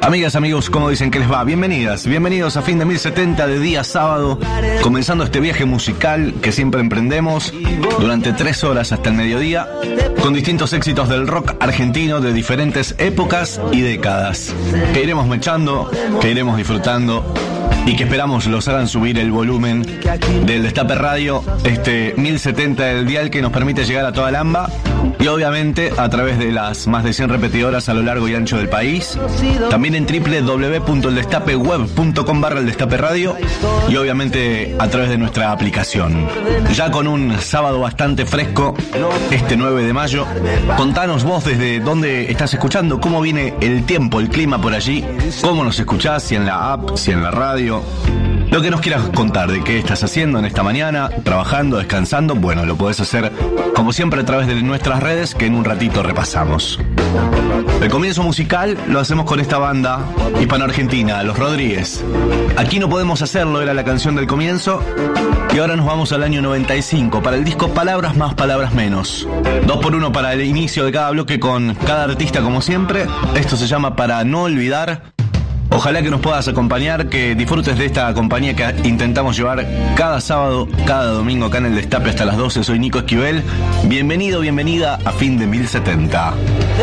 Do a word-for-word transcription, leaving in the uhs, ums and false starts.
Amigas, amigos, ¿cómo dicen que les va? Bienvenidas, bienvenidos a Fin de mil setenta de día sábado, comenzando este viaje musical que siempre emprendemos durante tres horas hasta el mediodía, con distintos éxitos del rock argentino de diferentes épocas y décadas, que iremos mechando, que iremos disfrutando y que esperamos los hagan subir el volumen del Destape Radio, este mil setenta del dial que nos permite llegar a toda la AMBA y obviamente a través de las más de cien repetidoras a lo largo y ancho del país, también en doble u doble u doble u punto el destape web punto com barra el Destape Radio y obviamente a través de nuestra aplicación. Ya con un sábado bastante fresco, este nueve de mayo, contanos vos desde dónde estás escuchando, cómo viene el tiempo, el clima por allí, cómo nos escuchás, si en la app, si en la radio. Lo que nos quieras contar de qué estás haciendo en esta mañana, trabajando, descansando, bueno, lo podés hacer como siempre a través de nuestras redes que en un ratito repasamos. El comienzo musical lo hacemos con esta banda hispano-argentina, Los Rodríguez. Aquí no podemos hacerlo, era la canción del comienzo. Y ahora nos vamos al año noventa y cinco para el disco Palabras Más, Palabras Menos. Dos por uno para el inicio de cada bloque con cada artista como siempre. Esto se llama Para No Olvidar. Ojalá que nos puedas acompañar, que disfrutes de esta compañía que intentamos llevar cada sábado, cada domingo acá en el Destape hasta las doce. Soy Nico Esquivel. Bienvenido, bienvenida a Fin de mil setenta.